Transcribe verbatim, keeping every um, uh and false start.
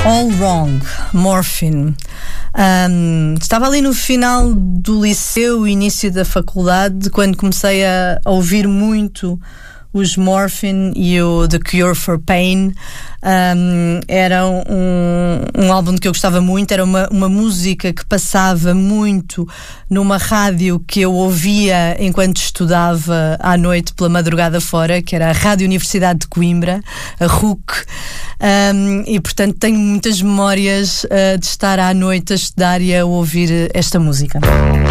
All Wrong, Morphine. Um, estava ali no final do liceu, início da faculdade, quando comecei a, a ouvir muito os Morphine e o The Cure for Pain. Um, era um, um álbum que eu gostava muito, era uma, uma música que passava muito numa rádio que eu ouvia enquanto estudava à noite pela madrugada fora, que era a Rádio Universidade de Coimbra, a R U C. Um, e portanto tenho muitas memórias uh, de estar à noite a estudar e a ouvir esta música.